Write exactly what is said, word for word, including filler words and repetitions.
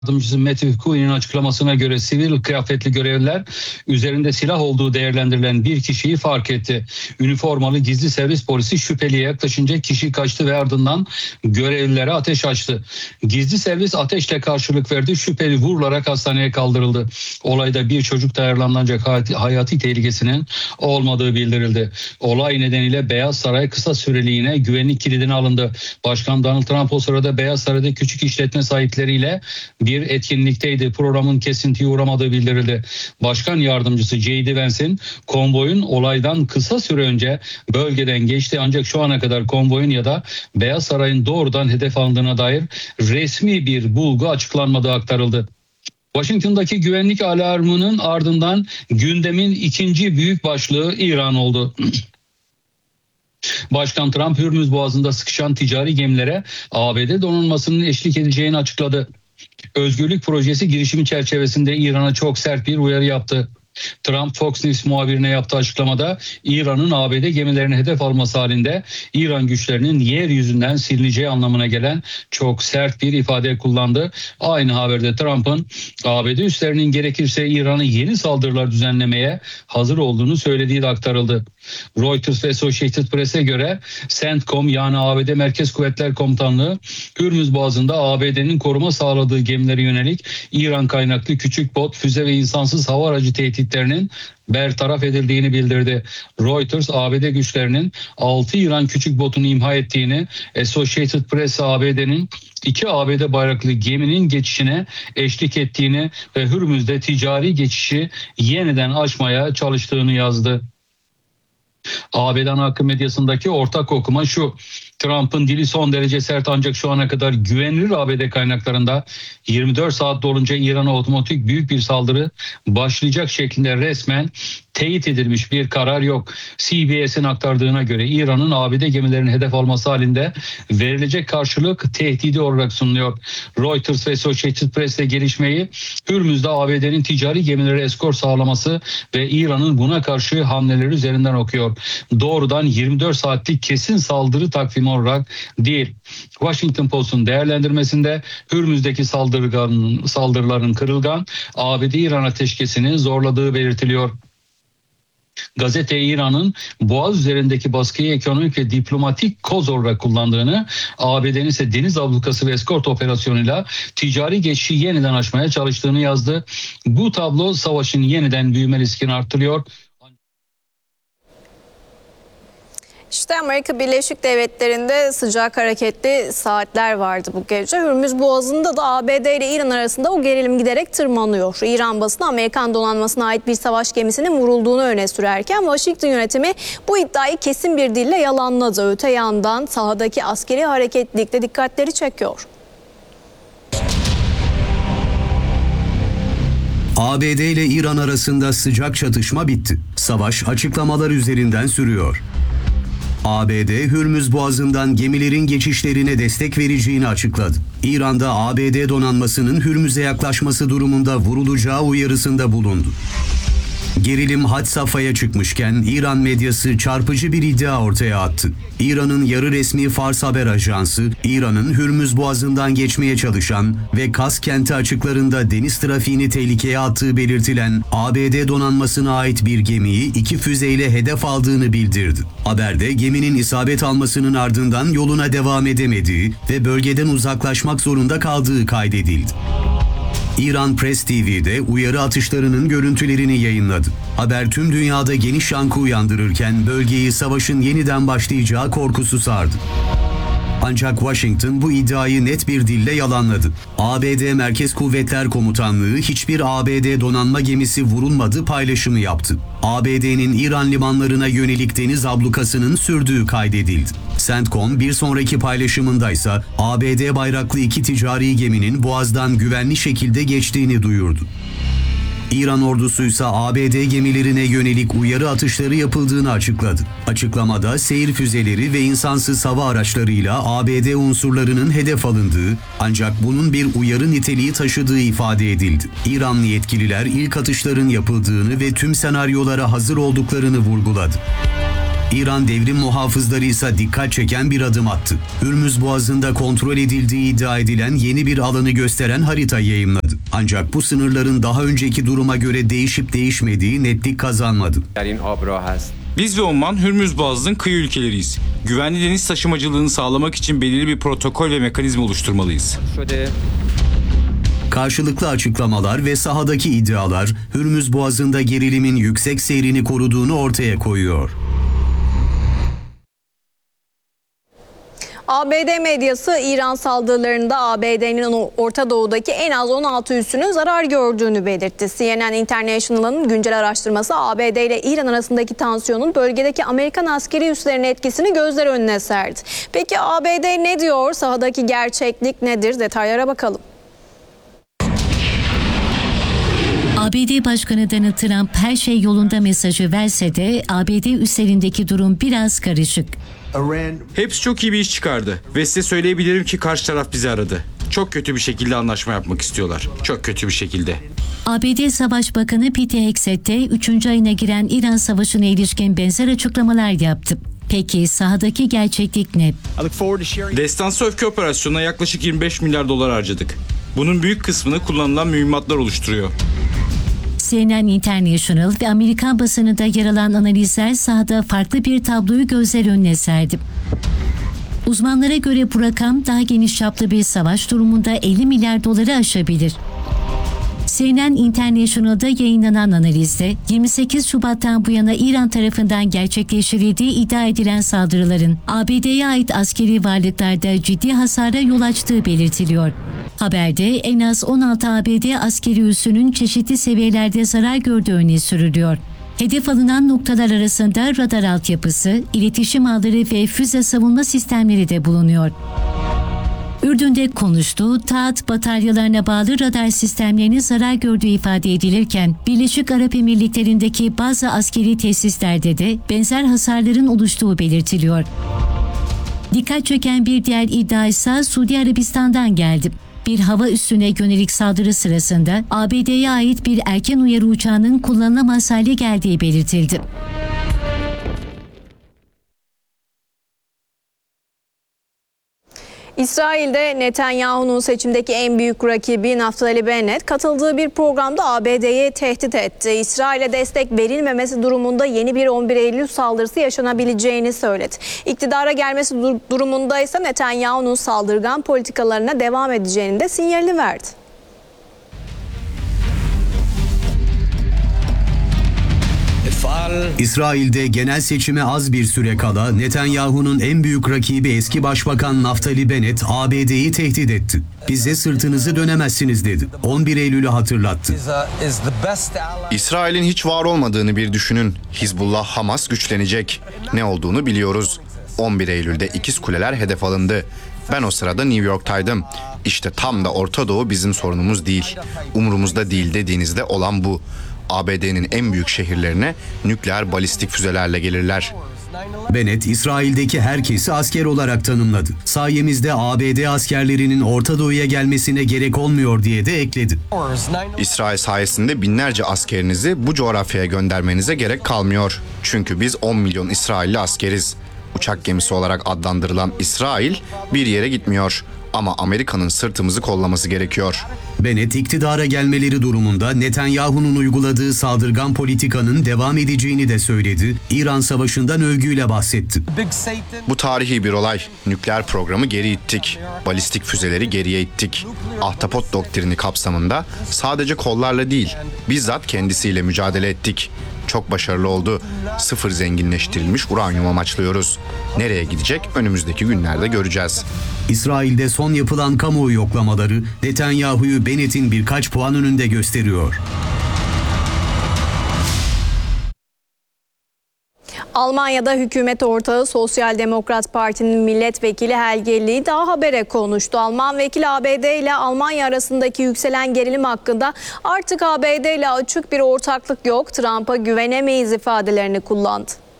Yardımcısı Matthew Quinn'in açıklamasına göre sivil kıyafetli görevliler üzerinde silah olduğu değerlendirilen bir kişiyi fark etti. Üniformalı gizli servis polisi şüpheliye yaklaşınca kişi kaçtı ve ardından görevlilere ateş açtı. Gizli servis ateşle karşılık verdi. Şüpheli vurularak hastaneye kaldırıldı. Olayda bir çocuk da yaralanacak hayati tehlikesinin olmadığı bildirildi. Olay nedeniyle Beyaz Saray kısa süreliğine güvenlik kilidine alındı. Başkan Donald Trump o sırada Beyaz Saray'da küçük işletme sahipleriyle bir etkinlikteydi. Programın kesintiye uğramadığı bildirildi. Başkan yardımcısı J D Vance'in konvoyun olaydan kısa süre önce bölgeden geçti, ancak şu ana kadar konvoyun ya da Beyaz Saray'ın doğrudan hedef alındığına dair resmi bir bulgu açıklanmadığı aktarıldı. Washington'daki güvenlik alarmının ardından gündemin ikinci büyük başlığı İran oldu. Başkan Trump, Hürmüz Boğazı'nda sıkışan ticari gemilere A B D donanmasının eşlik edeceğini açıkladı. Özgürlük Projesi girişimi çerçevesinde İran'a çok sert bir uyarı yaptı. Trump, Fox News muhabirine yaptığı açıklamada İran'ın A B D gemilerini hedef alması halinde İran güçlerinin yeryüzünden silineceği anlamına gelen çok sert bir ifade kullandı. Aynı haberde Trump'ın A B D üslerinin gerekirse İran'a yeni saldırılar düzenlemeye hazır olduğunu söylediği de aktarıldı. Reuters ve Associated Press'e göre CENTCOM, yani A B D Merkez Kuvvetler Komutanlığı, Hürmüz Boğazı'nda A B D'nin koruma sağladığı gemilere yönelik İran kaynaklı küçük bot, füze ve insansız hava aracı tehditlerinin bertaraf edildiğini bildirdi. Reuters, A B D güçlerinin altı İran küçük botunu imha ettiğini, Associated Press, A B D'nin iki A B D bayraklı geminin geçişine eşlik ettiğini ve Hürmüz'de ticari geçişi yeniden açmaya çalıştığını yazdı. A B D ana akım medyasındaki ortak okuma şu: Trump'ın dili son derece sert, ancak şu ana kadar güvenilir A B D kaynaklarında yirmi dört saat dolunca İran'a otomatik büyük bir saldırı başlayacak şeklinde resmen teyit edilmiş bir karar yok. C B S'in aktardığına göre İran'ın A B D gemilerinin hedef alması halinde verilecek karşılık tehdidi olarak sunuluyor. Reuters ve Associated Press'te gelişmeyi Hürmüz'de A B D'nin ticari gemilere eskort sağlaması ve İran'ın buna karşı hamleleri üzerinden okuyor. Doğrudan yirmi dört saatlik kesin saldırı takvimi olarak değil. Washington Post'un değerlendirmesinde Hürmüz'deki saldırgan, saldırıların kırılgan A B D-İran ateşkesini zorladığı belirtiliyor. Gazete İran'ın Boğaz üzerindeki baskıyı ekonomik ve diplomatik koz olarak kullandığını, A B D'nin ise deniz ablukası ve eskort operasyonuyla ticari geçişi yeniden açmaya çalıştığını yazdı. Bu tablo savaşın yeniden büyüme riskini arttırıyor. İşte Amerika Birleşik Devletleri'nde sıcak hareketli saatler vardı bu gece. Hürmüz Boğazı'nda da A B D ile İran arasında o gerilim giderek tırmanıyor. İran basını Amerikan donanmasına ait bir savaş gemisinin vurulduğunu öne sürerken Washington yönetimi bu iddiayı kesin bir dille yalanladı. Öte yandan sahadaki askeri hareketlilik de dikkatleri çekiyor. A B D ile İran arasında sıcak çatışma bitti. Savaş açıklamalar üzerinden sürüyor. A B D, Hürmüz Boğazı'ndan gemilerin geçişlerine destek vereceğini açıkladı. İran'da A B D donanmasının Hürmüz'e yaklaşması durumunda vurulacağı uyarısında bulundu. Gerilim had safhaya çıkmışken İran medyası çarpıcı bir iddia ortaya attı. İran'ın yarı resmi Fars haber ajansı, İran'ın Hürmüz Boğazı'ndan geçmeye çalışan ve Kas kenti açıklarında deniz trafiğini tehlikeye attığı belirtilen A B D donanmasına ait bir gemiyi iki füzeyle hedef aldığını bildirdi. Haberde geminin isabet almasının ardından yoluna devam edemediği ve bölgeden uzaklaşmak zorunda kaldığı kaydedildi. İran Press T V'de uyarı atışlarının görüntülerini yayınladı. Haber tüm dünyada geniş yankı uyandırırken bölgeyi savaşın yeniden başlayacağı korkusu sardı. Ancak Washington bu iddiayı net bir dille yalanladı. A B D Merkez Kuvvetler Komutanlığı hiçbir A B D donanma gemisi vurulmadı paylaşımı yaptı. A B D'nin İran limanlarına yönelik deniz ablukasının sürdüğü kaydedildi. CENTCOM bir sonraki paylaşımındaysa A B D bayraklı iki ticari geminin Boğaz'dan güvenli şekilde geçtiğini duyurdu. İran ordusuysa A B D gemilerine yönelik uyarı atışları yapıldığını açıkladı. Açıklamada seyir füzeleri ve insansız hava araçlarıyla A B D unsurlarının hedef alındığı, ancak bunun bir uyarı niteliği taşıdığı ifade edildi. İranlı yetkililer ilk atışların yapıldığını ve tüm senaryolara hazır olduklarını vurguladı. İran devrim muhafızları ise dikkat çeken bir adım attı. Hürmüz Boğazı'nda kontrol edildiği iddia edilen yeni bir alanı gösteren harita yayımladı. Ancak bu sınırların daha önceki duruma göre değişip değişmediği netlik kazanmadı. Biz ve Oman Hürmüz Boğazı'nın kıyı ülkeleriyiz. Güvenli deniz taşımacılığını sağlamak için belirli bir protokol ve mekanizma oluşturmalıyız. Karşılıklı açıklamalar ve sahadaki iddialar Hürmüz Boğazı'nda gerilimin yüksek seyrini koruduğunu ortaya koyuyor. A B D medyası İran saldırılarında A B D'nin Orta Doğu'daki en az on altı üssünün zarar gördüğünü belirtti. C N N International'ın güncel araştırması A B D ile İran arasındaki tansiyonun bölgedeki Amerikan askeri üslerinin etkisini gözler önüne serdi. Peki A B D ne diyor? Sahadaki gerçeklik nedir? Detaylara bakalım. A B D Başkanı Donald Trump her şey yolunda mesajı verse de A B D üslerindeki durum biraz karışık. Hepsi çok iyi bir iş çıkardı ve size söyleyebilirim ki karşı taraf bizi aradı. Çok kötü bir şekilde anlaşma yapmak istiyorlar. Çok kötü bir şekilde. A B D Savaş Bakanı Pete Hegseth de üçüncü ayına giren İran Savaşı'na ilişkin benzer açıklamalar yaptı. Peki sahadaki gerçeklik ne? Destansı öfke operasyonuna yaklaşık yirmi beş milyar dolar harcadık. Bunun büyük kısmını kullanılan mühimmatlar oluşturuyor. C N N International ve Amerikan basınında yer alan analizler sahada farklı bir tabloyu gözler önüne serdi. Uzmanlara göre bu rakam daha geniş çaplı bir savaş durumunda elli milyar doları aşabilir. C N N International'da yayınlanan analizde yirmi sekiz Şubat'tan bu yana İran tarafından gerçekleştirildiği iddia edilen saldırıların A B D'ye ait askeri varlıklarda ciddi hasara yol açtığı belirtiliyor. Haberde en az on altı A B D askeri üssünün çeşitli seviyelerde zarar gördüğü öne sürülüyor. Hedef alınan noktalar arasında radar altyapısı, iletişim ağları ve füze savunma sistemleri de bulunuyor. Ürdün'de konuştuğu Taat bataryalarına bağlı radar sistemlerinin zarar gördüğü ifade edilirken, Birleşik Arap Emirlikleri'ndeki bazı askeri tesislerde de benzer hasarların oluştuğu belirtiliyor. Dikkat çeken bir diğer iddia ise Suudi Arabistan'dan geldi. Bir hava üssüne yönelik saldırı sırasında A B D'ye ait bir erken uyarı uçağının kullanılamaz hale geldiği belirtildi. İsrail'de Netanyahu'nun seçimdeki en büyük rakibi Naftali Bennett katıldığı bir programda A B D'ye tehdit etti. İsrail'e destek verilmemesi durumunda yeni bir on bir Eylül saldırısı yaşanabileceğini söyledi. İktidara gelmesi durumunda ise Netanyahu'nun saldırgan politikalarına devam edeceğini de sinyalini verdi. İsrail'de genel seçime az bir süre kala Netanyahu'nun en büyük rakibi eski başbakan Naftali Bennett A B D'yi tehdit etti. Bize sırtınızı dönemezsiniz dedi. on bir Eylül'ü hatırlattı. İsrail'in hiç var olmadığını bir düşünün. Hizbullah, Hamas güçlenecek. Ne olduğunu biliyoruz. on bir Eylül'de İkiz Kuleler hedef alındı. Ben o sırada New York'taydım. İşte tam da Orta Doğu bizim sorunumuz değil. Umurumuzda değil dediğinizde olan bu. A B D'nin en büyük şehirlerine nükleer balistik füzelerle gelirler. Bennett, İsrail'deki herkesi asker olarak tanımladı. Sayemizde A B D askerlerinin Orta Doğu'ya gelmesine gerek olmuyor diye de ekledi. İsrail sayesinde binlerce askerinizi bu coğrafyaya göndermenize gerek kalmıyor. Çünkü biz on milyon İsrailli askeriz. Uçak gemisi olarak adlandırılan İsrail bir yere gitmiyor. Ama Amerika'nın sırtımızı kollaması gerekiyor. Bennett iktidara gelmeleri durumunda Netanyahu'nun uyguladığı saldırgan politikanın devam edeceğini de söyledi. İran Savaşı'ndan övgüyle bahsetti. Bu tarihi bir olay. Nükleer programı geri ittik. Balistik füzeleri geriye ittik. Ahtapot doktrini kapsamında sadece kollarla değil, bizzat kendisiyle mücadele ettik. Çok başarılı oldu. Sıfır zenginleştirilmiş uranyum amaçlıyoruz. Nereye gidecek önümüzdeki günlerde göreceğiz. İsrail'de son yapılan kamuoyu yoklamaları Netanyahu'yu Bennett'in birkaç puan önünde gösteriyor. Almanya'da hükümet ortağı Sosyal Demokrat Parti'nin milletvekili Helge Lee daha habere konuştu. Alman vekil A B D ile Almanya arasındaki yükselen gerilim hakkında artık A B D ile açık bir ortaklık yok, Trump'a güvenemeyiz ifadelerini kullandı.